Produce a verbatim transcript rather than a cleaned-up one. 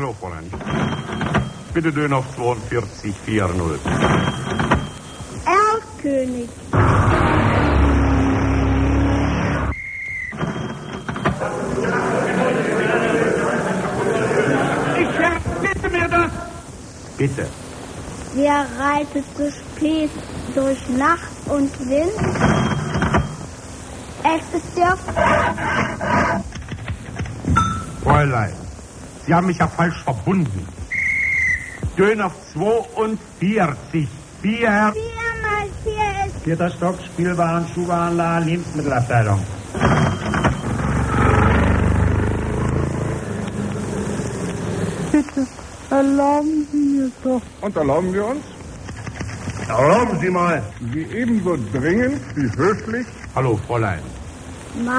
Hallo, Fräulein. Bitte Döner auf zweiundvierzig vierzig. Erlkönig. Ich bitte mir das. Bitte. Wer reitet so spät durch Nacht und Wind? Es ist der... Fräulein, Sie haben mich ja falsch verbunden. Döner auf zweiundvierzig. Vier. Vier mal vier ist... Vierter Stock, Spielwaren, Schuhwarenladen, Lebensmittelabteilung. Bitte, erlauben Sie mir doch. Und erlauben wir uns? Erlauben Sie mal. Sie ebenso dringend wie höflich. Hallo, Fräulein.